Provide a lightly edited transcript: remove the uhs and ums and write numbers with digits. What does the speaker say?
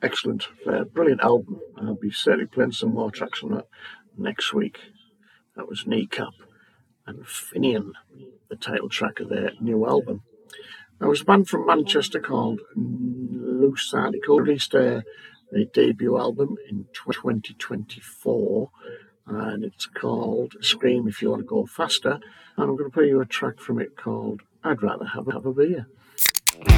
Excellent. Brilliant album. I'll be certainly playing some more tracks on that next week. That was Kneecap and Finian, the title track of their new album. There was a band from Manchester called Loose Article, released their debut album in 2024, and it's called Scream If You Want to Go Faster, and I'm going to play you a track from it called I'd Rather Have a Beer.